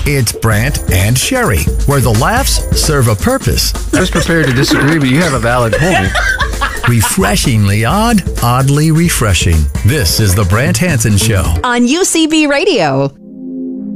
It's Brant and Sherry, where the laughs serve a purpose. I was prepared to disagree, but you have a valid point. Refreshingly odd, oddly refreshing. This is the Brant Hansen Show on UCB Radio.